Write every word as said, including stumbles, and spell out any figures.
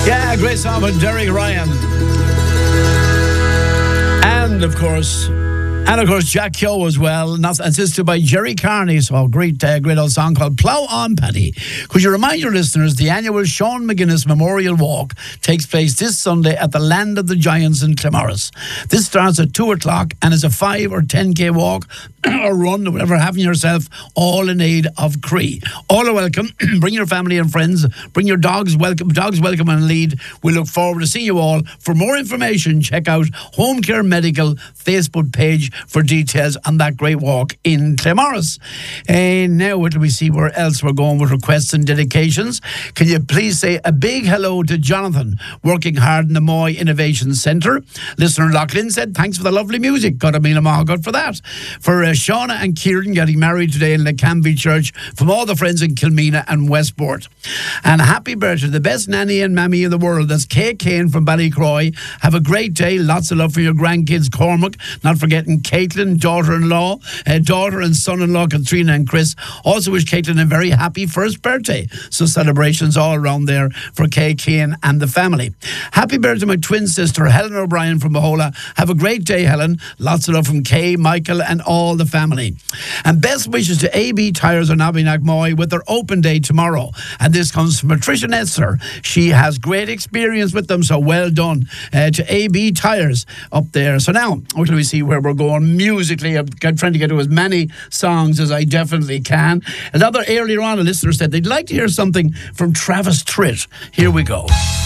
Yeah, great song by Derek Ryan. And of course, and of course, Jack Keogh as well, and that's assisted by Jerry Carney. So a great, uh, great old song called Plough On, Paddy. Could you remind your listeners the annual Sean McGuinness Memorial Walk takes place this Sunday at the Land of the Giants in Claremorris. This starts at two o'clock and is a five or ten K walk or run or whatever, having yourself, all in aid of Cree. All are welcome. Bring your family and friends. Bring your dogs welcome, dogs welcome and lead. We look forward to seeing you all. For more information, check out Home Care Medical Facebook page for details on that great walk in Claremorris. And now, what do we see where else we're going with requests and dedications? Can you please say a big hello to Jonathan, working hard in the Moy Innovation Centre? Listener Lachlan said, thanks for the lovely music. God, I mean, I'm all good for that. For uh, Shauna and Kieran getting married today in the Canby Church, from all the friends in Kilmena and Westport. And happy birthday to the best nanny and mammy in the world. That's Kay Kane from Ballycroy. Have a great day. Lots of love for your grandkids, Cormac. Not forgetting Caitlin, daughter-in-law, uh, daughter and son-in-law, Katrina and Chris. Also wish Caitlin a very happy first birthday. So celebrations all around there for Kay Kane and the family. Happy birthday to my twin sister, Helen O'Brien from Mahola. Have a great day, Helen. Lots of love from Kay, Michael and all the family. And best wishes to A B Tyres on Abbeynack Moy with their open day tomorrow. And this comes from Patricia Netzer. She has great experience with them, so well done uh, to A B Tyres up there. So now, what do we see where we're going musically? I'm trying to get to as many songs as I definitely can. Another earlier on, a listener said they'd like to hear something from Travis Tritt. Here we go.